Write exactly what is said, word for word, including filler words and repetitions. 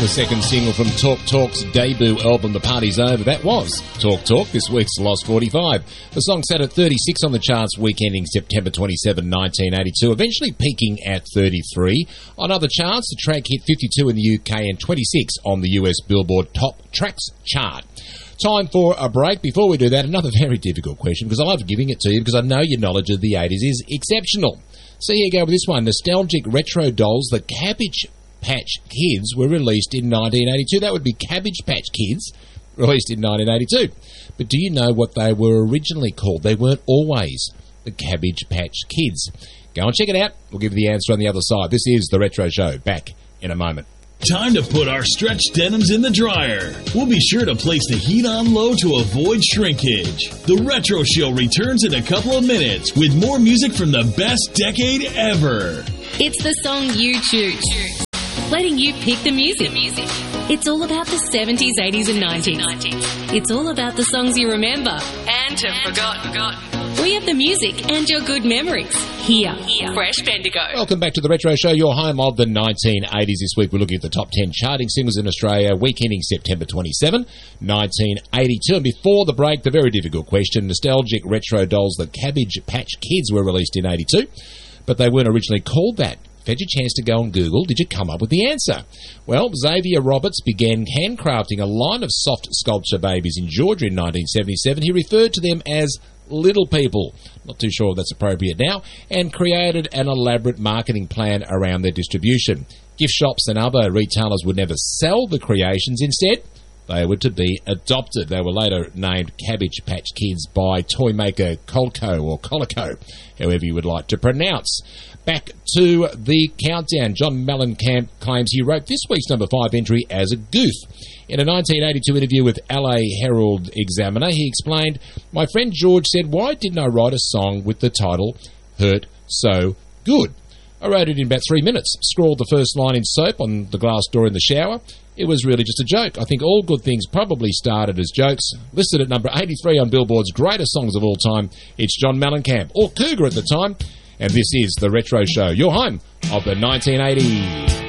The second single from Talk Talk's debut album, The Party's Over. That was Talk Talk, this week's Lost forty-five. The song sat at thirty-six on the charts week ending September twenty-seventh, nineteen eighty-two, eventually peaking at thirty-three. On other charts, the track hit fifty-two in the U K and twenty-six on the U S Billboard Top Tracks chart. Time for a break. Before we do that, another very difficult question, because I love giving it to you, because I know your knowledge of the eighties is exceptional. So here you go with this one. Nostalgic retro dolls, the Cabbage Patch Kids, were released in nineteen eighty-two. That would be Cabbage Patch Kids, released in nineteen eighty-two. But do you know what they were originally called? They weren't always the Cabbage Patch Kids. Go and check it out. We'll give you the answer on the other side. This is The Retro Show. Back in a moment. Time to put our stretch denims in the dryer. We'll be sure to place the heat on low to avoid shrinkage. The Retro Show returns in a couple of minutes with more music from the best decade ever. It's the song you choose, letting you pick the music. It's all about the seventies, eighties and nineties. It's all about the songs you remember and have forgotten. We have the music and your good memories here. here. Fresh Bendigo. Welcome back to The Retro Show, your home of the nineteen eighties. This week we're looking at the top ten charting singles in Australia, week ending September twenty-seventh, nineteen eighty-two. And before the break, the very difficult question, nostalgic retro dolls, the Cabbage Patch Kids, were released in eighty-two, but they weren't originally called that. If you had your chance to go on Google, did you come up with the answer? Well, Xavier Roberts began handcrafting a line of soft sculpture babies in Georgia in nineteen seventy-seven. He referred to them as Little People, not too sure if that's appropriate now, and created an elaborate marketing plan around their distribution. Gift shops and other retailers would never sell the creations. Instead, they were to be adopted. They were later named Cabbage Patch Kids by toy maker Colco, or Colico, however you would like to pronounce. Back to the countdown. John Mellencamp claims he wrote this week's number five entry as a goof. In a nineteen eighty-two interview with L A Herald Examiner, he explained, "My friend George said, why didn't I write a song with the title Hurt So Good? I wrote it in about three minutes, scrawled the first line in soap on the glass door in the shower. It was really just a joke. I think all good things probably started as jokes." Listed at number eighty-three on Billboard's greatest songs of all time, it's John Mellencamp, or Cougar at the time, and this is The Retro Show, your home of the nineteen eighties.